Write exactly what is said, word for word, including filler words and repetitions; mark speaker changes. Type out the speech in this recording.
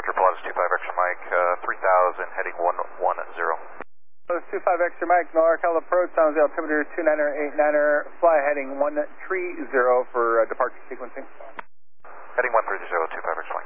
Speaker 1: departure, Pilatus two five extra Mike, uh, three thousand, heading one one zero.
Speaker 2: Pilatus two five extra Mike, NORCAL approach, sounds altimeter two niner eight niner, fly heading one three zero for uh, departure sequencing.
Speaker 1: Heading one three zero, two five extra Mike.